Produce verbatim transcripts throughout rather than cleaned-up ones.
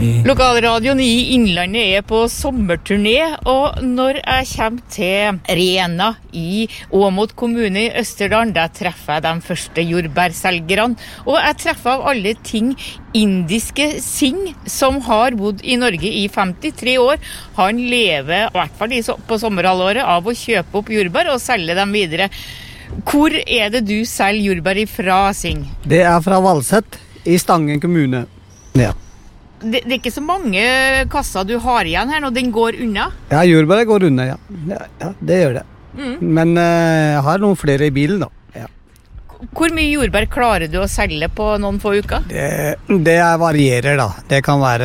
Lokalradioen i Innlandet er på sommerturné, og når jeg kommer til Rena i Åmot kommune i Østerdalen, der treffer jeg de første jordbærselgerne, og jeg treffer av alle ting indiske Singh, som har bodd i Norge i femtitre år. Han lever, i hvert fall på sommerhalvåret, av å kjøpe opp jordbær og selge dem videre. Hvor er det du selger jordbær ifra, Singh? Det er fra Valset i Stangen kommune. Ja. Det, det er ikke så mange kasser du har igjen her når den går unna? Ja, jordbæret går unna, ja. Ja, ja det gjør det. Mm. Men uh, jeg har noen flere i bilen da. Ja. Hvor mye jordbær klarer du å selge på noen få uker? Det, det varierer da. Det kan være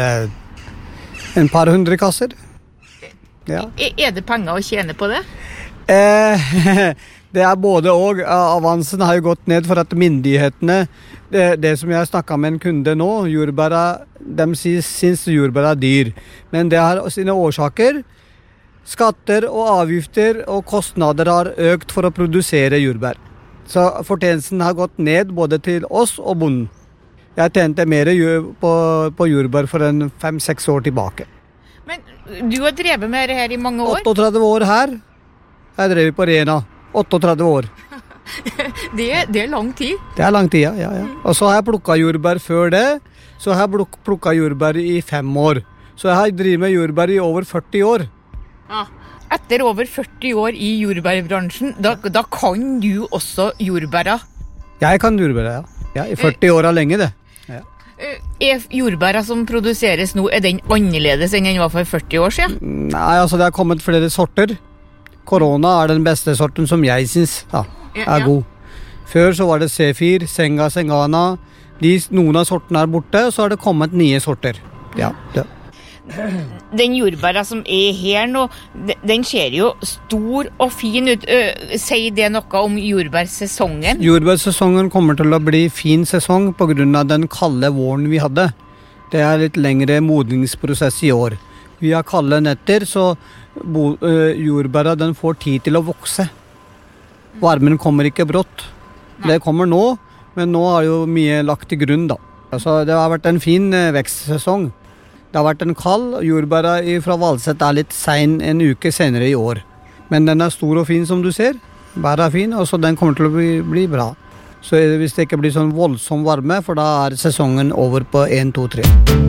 en par hundre kasser. Ja. Er, er det penger å tjene på det? Eh, det er både og. Avansen har jo gått ned for at myndighetene, det, det som jeg snakket med en kunde nå, jordbæra, de synes jordbæra er dyr. Men det har sine årsaker. Skatter og avgifter og kostnader har økt for å produsere jordbær. Så fortjenesten har gått ned både til oss og bonden. Jeg tjente mer på, på jordbær for en fem-seks år tilbake. Men du har drevet med det her i mange år? otteogtredve år her. Jeg drev på Rena. otteogtredve år. det, det er lang tid. Det er lang tid, ja. ja, ja. Og så har jeg plukket jordbær før det. Så har jeg plukket jordbær i fem år. Så jeg har drevet med jordbær i over førti år. Ja. Etter over førti år i jordbærbransjen, da, da kan du også jordbæra? Jeg kan jordbæra, ja. ja I førti år er lenge det. Ja. Er jordbæra som produseres nå, er den annerledes enn den var for førti år siden? Nei, altså det har kommet flere sorter. Korona er den beste sorten som jeg synes ja, er god. Før så var det C fire, Senga, Sengana. De, noen av sortene er borte, så har det kommet nye sorter. Ja, ja. Den jordbæra som er her nå, den ser jo stor og fin ut. Sier det noe om jordbærsesongen? Jordbærsesongen kommer til å bli fin sesong på grunn av den kalde våren vi hadde. Det er litt lengre modningsprosess i år. Vi har kalde netter, så jordbæra den får tid til å vokse. Varmen kommer ikke brått. Det kommer nå, men nå har jo mye lagt i grunn da. Altså, det har vært en fin vekstsesong. Det har vært en kald, jordbæra fra Valset er litt sen en uke senere i år. Men den er stor og fin som du ser. Bæra er fin, og så den kommer til å bli, bli bra. Så hvis det ikke blir sånn voldsom varme, for da er sesongen over på en, to, tre.